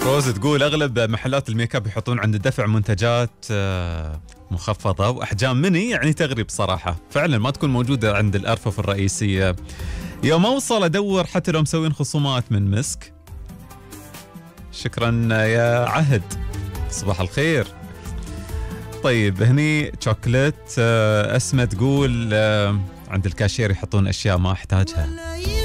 روز تقول أغلب محلات الميك اب يحطون عند الدفع منتجات مخفضة وأحجام مني، يعني تغري بصراحة، فعلا ما تكون موجودة عند الأرفف الرئيسية. يوم أوصل أدور حتى لو مسوين خصومات من مسك. شكرا يا عهد، صباح الخير. طيب هني شوكلت. أسمة تقول عند الكاشير يحطون أشياء ما أحتاجها.